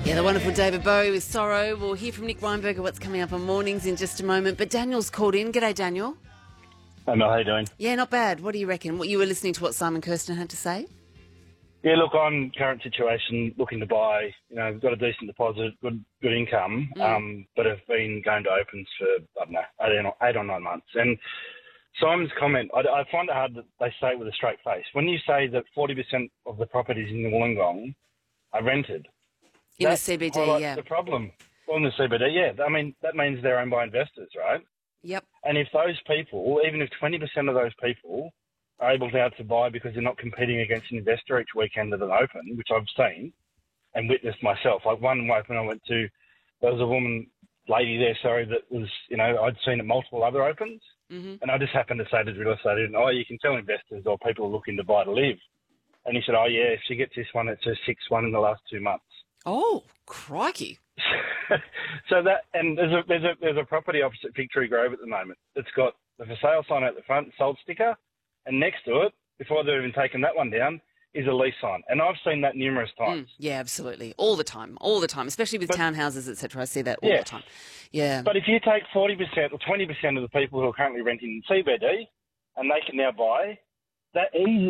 Yeah, the wonderful David Bowie with Sorrow. We'll hear from Nick Weinberger what's coming up on Mornings in just a moment. But Daniel's called in. G'day, Daniel. Hey Mel, how you doing? Yeah, not bad. What do you reckon? What you were listening to what Simon Kirsten had to say? Yeah, look, I'm current situation looking to buy. I've got a decent deposit, good income, but have been going to opens for, I don't know, 8 or 9 months. And Simon's comment, I find it hard that they say it with a straight face. When you say that 40% of the properties in Wollongong are rented, In the CBD, yeah. the problem. Well, in the CBD, yeah. I mean, that means they're owned by investors, right? Yep. And if those people, even if 20% of those people are able to buy because they're not competing against an investor each weekend at an open, which I've seen and witnessed myself. Like one open I went to, there was a lady there, that was, I'd seen at multiple other opens. Mm-hmm. And I just happened to say to the real estate agent, you can tell investors or people looking to buy to live. And he said, yeah, if she gets this one, it's her 6th one in the last 2 months. Oh, crikey. So that, and there's a property opposite Victory Grove at the moment. It's got the for sale sign out the front, sold sticker, and next to it, before they've even taken that one down, is a lease sign. And I've seen that numerous times. Yeah, absolutely. All the time, especially with townhouses, etc. I see that all the time. Yeah. But if you take 40% or 20% of the people who are currently renting in CBD and they can now buy, that easy